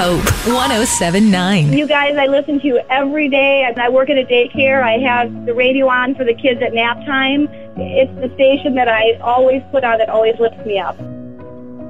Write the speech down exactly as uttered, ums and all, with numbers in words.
Hope, one oh seven point nine. You guys, I listen to you every day. I work at a daycare. I have the radio on for the kids at nap time. It's the station that I always put on that always lifts me up.